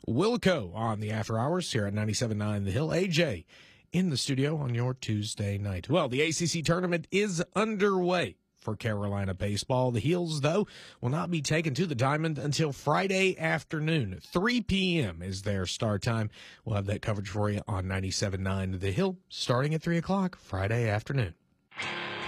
Wilco on the After Hours here at 97.9 The Hill. AJ in the studio on your Tuesday night. Well, the ACC tournament is underway for Carolina baseball. The Heels, though, will not be taken to the diamond until Friday afternoon. 3 p.m. is their start time. We'll have that coverage for you on 97.9 The Hill starting at 3 o'clock Friday afternoon.